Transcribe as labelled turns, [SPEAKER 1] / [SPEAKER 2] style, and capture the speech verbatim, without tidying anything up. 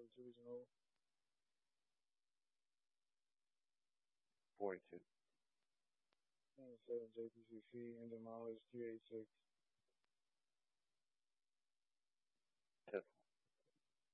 [SPEAKER 1] forty-two.
[SPEAKER 2] forty-two.
[SPEAKER 1] ninety-seven J P C C, engine mileage three eighty-six.